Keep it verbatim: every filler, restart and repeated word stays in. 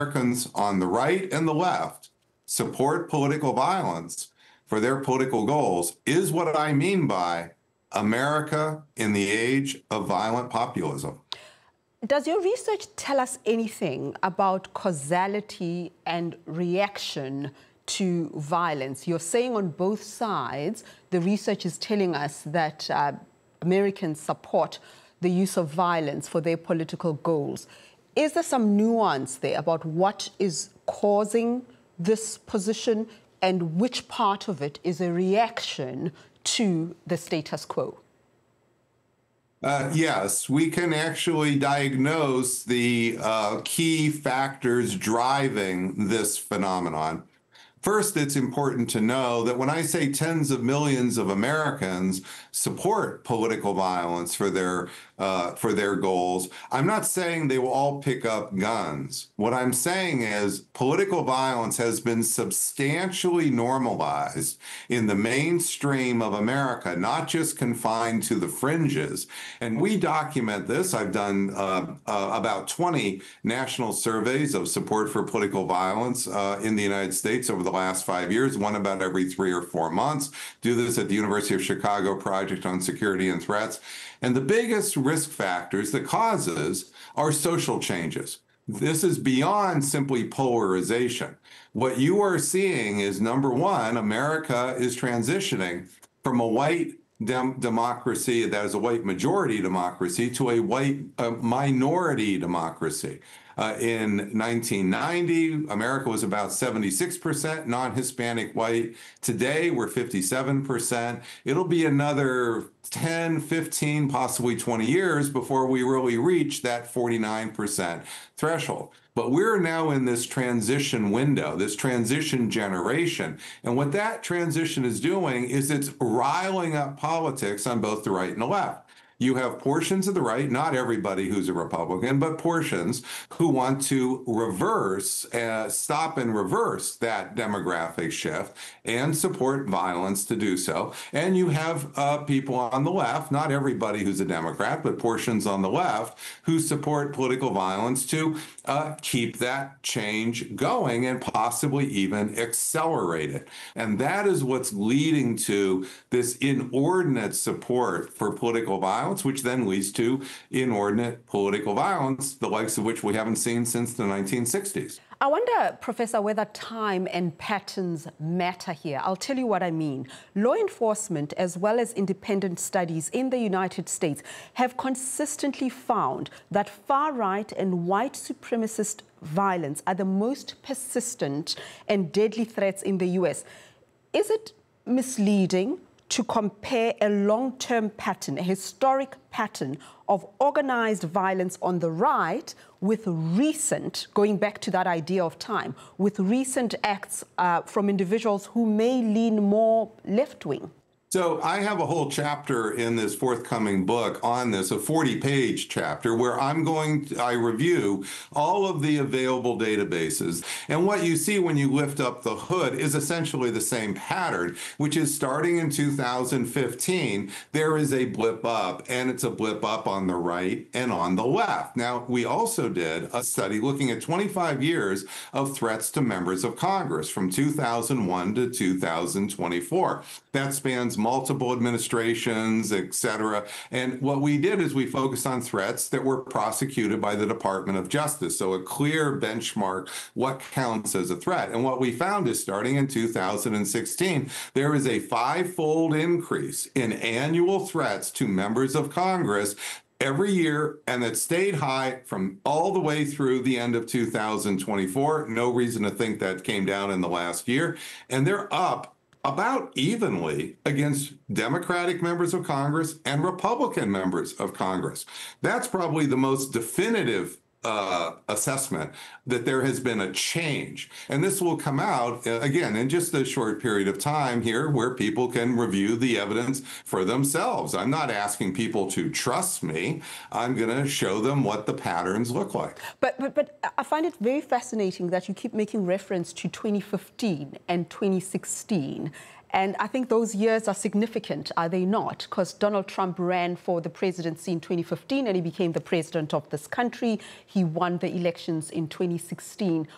Americans on the right and the left support political violence for their political goals is what I mean by America in the age of violent populism. Does your research tell us anything about causality and reaction to violence? You're saying on both sides, the research is telling us that uh, Americans support the use of violence for their political goals. Is there some nuance there about what is causing this position and which part of it is a reaction to the status quo? Uh, yes, we can actually diagnose the uh, key factors driving this phenomenon. First, it's important to know that when I say tens of millions of Americans support political violence for their uh, for their goals, I'm not saying they will all pick up guns. What I'm saying is political violence has been substantially normalized in the mainstream of America, not just confined to the fringes. And we document this. I've done uh, uh, about twenty national surveys of support for political violence uh, in the United States over the last five years, one about every three or four months. Do this at the University of Chicago Project on Security and Threats. And the biggest risk factors, the causes, are social changes. This is beyond simply polarization. What you are seeing is, number one, America is transitioning from a white dem democracy that is a white majority democracy to a white uh, minority democracy. Uh, in nineteen ninety, America was about seventy-six percent non-Hispanic white. Today, we're fifty-seven percent. It'll be another ten, fifteen, possibly twenty years before we really reach that forty-nine percent threshold. But we're now in this transition window, this transition generation. And what that transition is doing is it's riling up politics on both the right and the left. You have portions of the right, not everybody who's a Republican, but portions who want to reverse, uh, stop and reverse that demographic shift and support violence to do so. And you have uh, people on the left, not everybody who's a Democrat, but portions on the left who support political violence to uh, keep that change going and possibly even accelerate it. And that is what's leading to this inordinate support for political violence, which then leads to inordinate political violence, the likes of which we haven't seen since the nineteen sixties. I wonder, Professor, whether time and patterns matter here. I'll tell you what I mean. Law enforcement, as well as independent studies in the United States, have consistently found that far-right and white supremacist violence are the most persistent and deadly threats in the U S. Is it misleading to compare a long-term pattern, a historic pattern of organized violence on the right with recent, going back to that idea of time, with recent acts uh, from individuals who may lean more left-wing? So I have a whole chapter in this forthcoming book on this, a forty page chapter, where I'm going to, I review all of the available databases. And what you see when you lift up the hood is essentially the same pattern, which is starting in two thousand fifteen, there is a blip up, and it's a blip up on the right and on the left. Now, we also did a study looking at twenty-five years of threats to members of Congress from two thousand one to two thousand twenty-four. That spans multiple administrations, et cetera. And what we did is we focused on threats that were prosecuted by the Department of Justice. So a clear benchmark, what counts as a threat. And what we found is starting in two thousand sixteen, there is a five-fold increase in annual threats to members of Congress every year, and it stayed high from all the way through the end of two thousand twenty-four. No reason to think that came down in the last year. And they're up about evenly against Democratic members of Congress and Republican members of Congress. That's probably the most definitive uh, assessment that there has been a change. And this will come out, uh, again, in just a short period of time here where people can review the evidence for themselves. I'm not asking people to trust me. I'm going to show them what the patterns look like. But, but, but I find it very fascinating that you keep making reference to twenty fifteen and twenty sixteen. And I think those years are significant, are they not? Because Donald Trump ran for the presidency in twenty fifteen and he became the president of this country. He won the elections in twenty sixteen.